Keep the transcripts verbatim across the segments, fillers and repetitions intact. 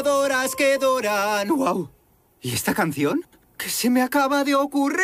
lavadoras que doran. ¡Wow! ¿Y esta canción? ¿Qué se me acaba de ocurrir?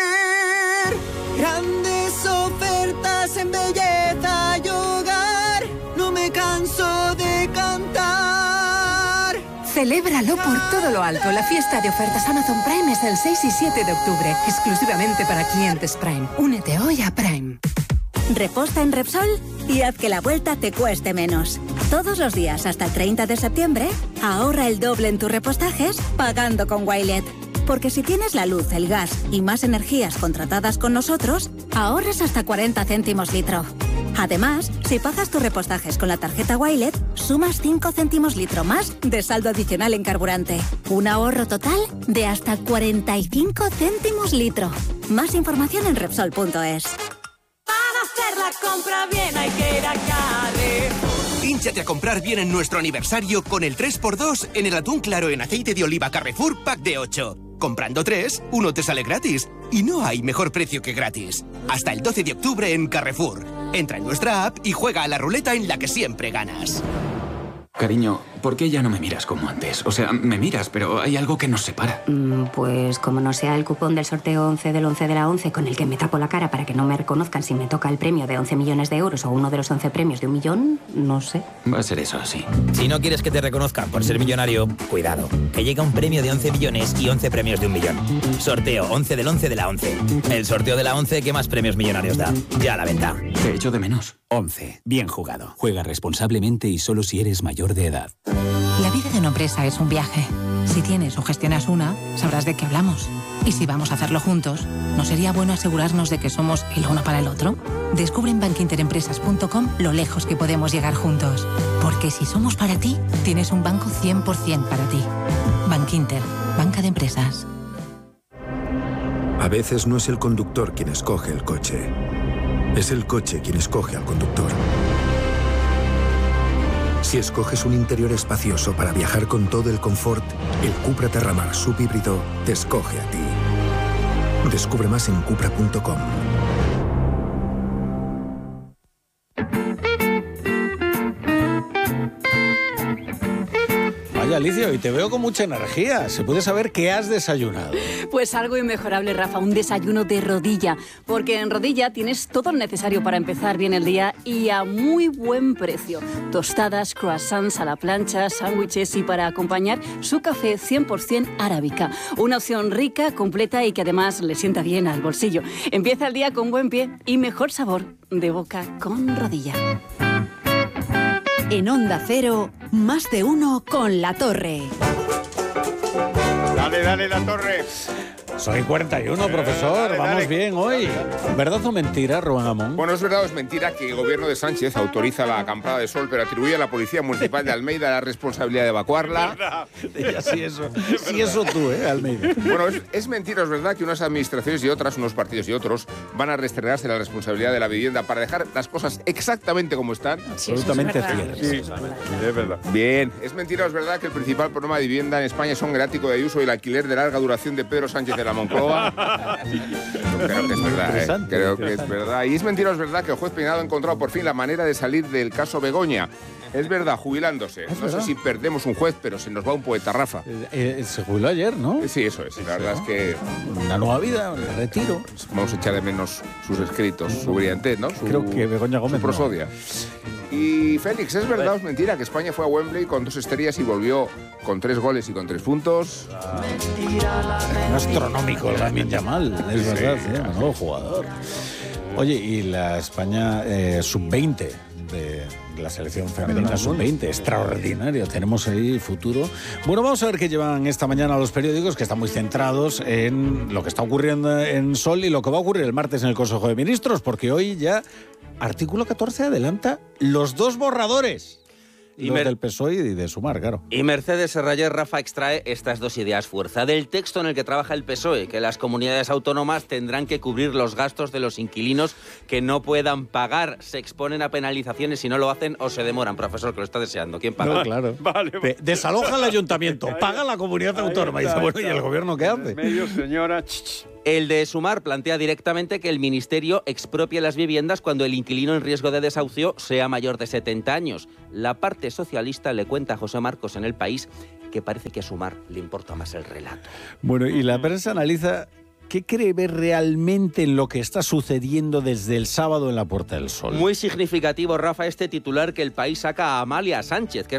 Grandes ofertas en belleza y hogar. No me canso de cantar. Celébralo por todo lo alto. La fiesta de ofertas Amazon Prime es el seis y siete de octubre, exclusivamente para clientes Prime. Únete hoy a Prime. Reposta en Repsol y haz que la vuelta te cueste menos. Todos los días hasta el treinta de septiembre, ahorra el doble en tus repostajes pagando con Wilet. Porque si tienes la luz, el gas y más energías contratadas con nosotros, ahorras hasta cuarenta céntimos litro. Además, si pagas tus repostajes con la tarjeta Wilet, sumas cinco céntimos litro más de saldo adicional en carburante. Un ahorro total de hasta cuarenta y cinco céntimos litro. Más información en Repsol punto es. Para hacer la compra bien hay que ir a Carrefour. Hínchate a comprar bien en nuestro aniversario con el tres por dos en el atún claro en aceite de oliva Carrefour Pack de ocho. Comprando tres, uno te sale gratis. Y no hay mejor precio que gratis. Hasta el doce de octubre en Carrefour. Entra en nuestra app y juega a la ruleta en la que siempre ganas. Cariño, ¿por qué ya no me miras como antes? O sea, me miras, pero hay algo que nos separa. Mm, pues como no sea el cupón del sorteo once del once de la once con el que me tapo la cara para que no me reconozcan si me toca el premio de once millones de euros o uno de los once premios de un millón, no sé. Va a ser eso, sí. Si no quieres que te reconozcan por ser millonario, cuidado, que llega un premio de once millones y once premios de un millón. Sorteo once del once de la once. El sorteo de la once que más premios millonarios da. Ya a la venta. Te echo de menos. once. Bien jugado. Juega responsablemente y solo si eres mayor de edad. La vida de una empresa es un viaje. Si tienes o gestionas una, sabrás de qué hablamos. Y si vamos a hacerlo juntos, ¿no sería bueno asegurarnos de que somos el uno para el otro? Descubre en bankinterempresas punto com lo lejos que podemos llegar juntos. Porque si somos para ti, tienes un banco cien por ciento para ti. Bankinter, banca de empresas. A veces no es el conductor quien escoge el coche. Es el coche quien escoge al conductor. Si escoges un interior espacioso para viajar con todo el confort, el Cupra Terramar subhíbrido te escoge a ti. Descubre más en cupra punto com. Vaya, Alicia, y te veo con mucha energía. ¿Se puede saber qué has desayunado? Pues algo inmejorable, Rafa, un desayuno de Rodilla. Porque en Rodilla tienes todo lo necesario para empezar bien el día y a muy buen precio. Tostadas, croissants a la plancha, sándwiches y para acompañar su café cien por ciento arábica. Una opción rica, completa y que además le sienta bien al bolsillo. Empieza el día con buen pie y mejor sabor de boca con Rodilla. En Onda Cero, más de uno con La Torre. Dale, dale, La Torre. Soy cuarenta y uno, profesor. Dale, dale, Vamos dale. bien hoy. ¿Verdad o mentira, Rubén Amón? Bueno, es verdad o es mentira que el gobierno de Sánchez autoriza la acampada de sol, pero atribuye a la Policía Municipal de Almeida la responsabilidad de evacuarla. Ya, sí, eso. Sí, eso tú, ¿eh, Almeida? Bueno, es, es mentira o es verdad que unas administraciones y otras, unos partidos y otros, van a restregarse la responsabilidad de la vivienda para dejar las cosas exactamente como están. Sí, absolutamente cierto. Sí, es verdad. Bien, es mentira o es verdad que el principal problema de vivienda en España son el ático de Ayuso y el alquiler de larga duración de Pedro Sánchez de la Moncloa. Creo que es verdad, ¿eh? Creo que es verdad. Y es mentira o es verdad que el juez Peinado ha encontrado por fin la manera de salir del caso Begoña. Es verdad, jubilándose. Es no verdad. sé si perdemos un juez, pero se nos va un poeta, Rafa. Eh, eh, se jubiló ayer, ¿no? Sí, eso es. La verdad es que... Una nueva vida, un retiro. Vamos a echar de menos sus escritos, su brillantez, ¿no? Su, Creo que Begoña Gómez su prosodia. Y Félix, ¿es verdad o es mentira que España fue a Wembley con dos estrellas y volvió con tres goles y con tres puntos? Un astronómico, el Lamine Yamal, es Sí, verdad, ¿eh? Menudo jugador. Oye, y la España eh, sub veinte de la selección femenina sub veinte, extraordinaria, tenemos ahí futuro. Bueno, vamos a ver qué llevan esta mañana los periódicos, que están muy centrados en lo que está ocurriendo en Sol y lo que va a ocurrir el martes en el Consejo de Ministros, porque hoy ya artículo catorce adelanta los dos borradores. Y Los Mer- del P S O E y de Sumar, claro. Y Mercedes Serraller, Rafa, extrae estas dos ideas fuerza del texto en el que trabaja el P S O E, que las comunidades autónomas tendrán que cubrir los gastos de los inquilinos que no puedan pagar. Se exponen a penalizaciones si no lo hacen o se demoran. Profesor, que lo está deseando. ¿Quién paga? No, claro. Vale, Te desaloja el ayuntamiento, paga la comunidad autónoma. Y dice, bueno, ¿y el gobierno qué hace? Medio, señora. Ch, ch. El de Sumar plantea directamente que el Ministerio expropie las viviendas cuando el inquilino en riesgo de desahucio sea mayor de setenta años. La parte socialista le cuenta a José Marcos en El País que parece que a Sumar le importa más el relato. Bueno, y la prensa analiza qué cree ver realmente en lo que está sucediendo desde el sábado en la Puerta del Sol. Muy significativo, Rafa, este titular que El País saca a Amalia Sánchez, que